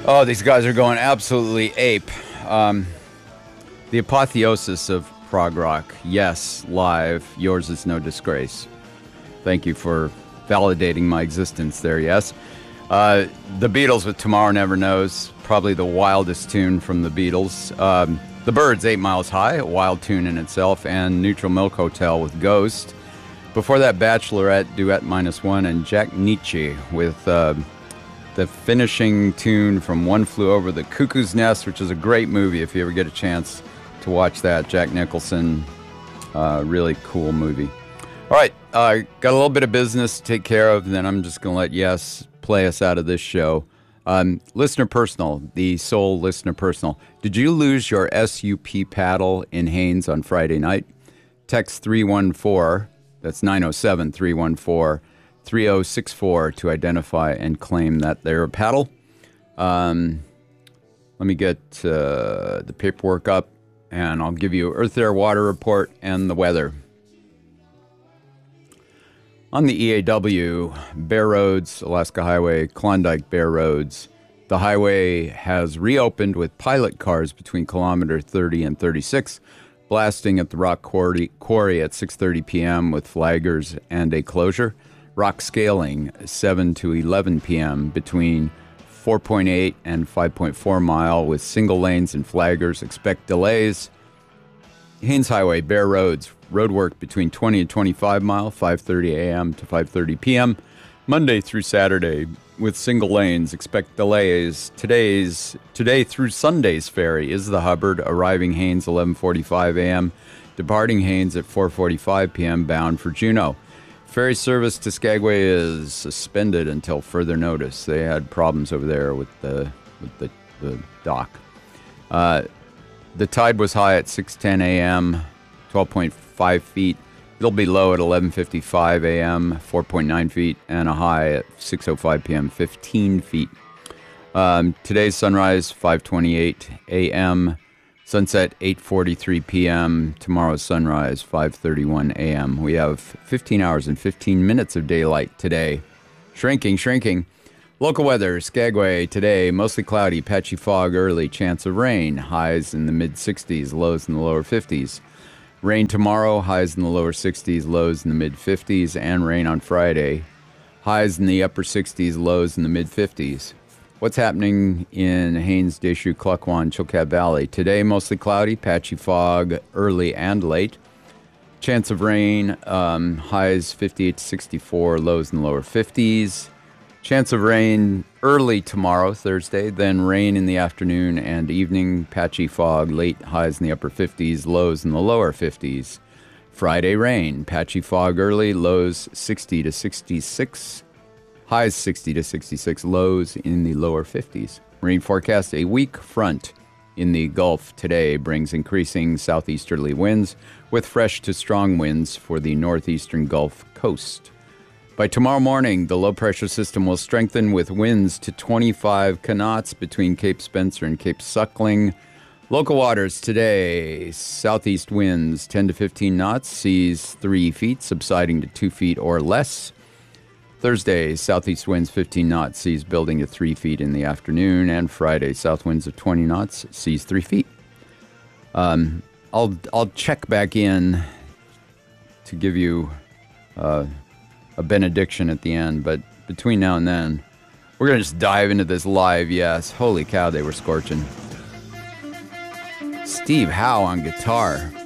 Oh, these guys are going absolutely ape. Um, the apotheosis of prog rock. Yes, live. Yours is no disgrace. Thank you for validating my existence there, yes. The Beatles with Tomorrow Never Knows. Probably the wildest tune from the Beatles. The Byrds, 8 Miles High, a wild tune in itself. And Neutral Milk Hotel with Ghost. Before that, Bachelorette, Duet -1, and Jack Nietzsche with the finishing tune from One Flew Over the Cuckoo's Nest, which is a great movie if you ever get a chance to watch that. Jack Nicholson, really cool movie. All right, got a little bit of business to take care of, and then I'm just going to let Yes play us out of this show. Listener Personal, the sole Listener Personal. Did you lose your SUP paddle in Haines on Friday night? Text 314, that's 907-314-3064 to identify and claim that they're a paddle. Let me get the paperwork up, and I'll give you Earth, Air, Water report and the weather. On the EAW, Bear Roads, Alaska Highway, Klondike Bear Roads, the highway has reopened with pilot cars between kilometer 30 and 36, blasting at the Rock Quarry at 6:30 p.m. with flaggers and a closure. Rock scaling 7 to 11 p.m. between 4.8 and 5.4 mile with single lanes and flaggers. Expect delays. Haines Highway, Bear Roads, roadwork between 20 and 25 mile, 5:30 a.m. to 5:30 p.m. Monday through Saturday with single lanes. Expect delays. Today through Sunday's ferry is the Hubbard, arriving Haines 11:45 a.m., departing Haines at 4:45 p.m. bound for Juneau. Ferry service to Skagway is suspended until further notice. They had problems over there with the dock. The tide was high at 6:10 a.m., 12.5 feet. It'll be low at 11:55 a.m., 4.9 feet, and a high at 6:05 p.m., 15 feet. Today's sunrise, 5:28 a.m., sunset, 8:43 p.m., tomorrow's sunrise, 5:31 a.m. We have 15 hours and 15 minutes of daylight today. Shrinking. Local weather, Skagway today, mostly cloudy, patchy fog early, chance of rain, highs in the mid-60s, lows in the lower 50s. Rain tomorrow, highs in the lower 60s, lows in the mid-50s, and rain on Friday, highs in the upper 60s, lows in the mid-50s. What's happening in Haines, Deschutes, Klukwan, Chilkat Valley? Today, mostly cloudy, patchy fog early and late. Chance of rain, highs 58 to 64, lows in the lower 50s. Chance of rain early tomorrow, Thursday, then rain in the afternoon and evening, patchy fog, late, highs in the upper 50s, lows in the lower 50s. Friday, rain, patchy fog early, lows 60 to 66, highs 60 to 66, lows in the lower 50s. Marine forecast, a weak front in the Gulf today brings increasing southeasterly winds with fresh to strong winds for the northeastern Gulf coast. By tomorrow morning, the low-pressure system will strengthen with winds to 25 knots between Cape Spencer and Cape Suckling. Local waters today, southeast winds 10 to 15 knots, seas 3 feet, subsiding to 2 feet or less. Thursday, southeast winds 15 knots, seas building to 3 feet in the afternoon. And Friday, south winds of 20 knots, seas 3 feet. I'll check back in to give you a benediction at the end, but between now and then, we're going to just dive into this live. Yes, holy cow, they were scorching. Steve Howe on guitar.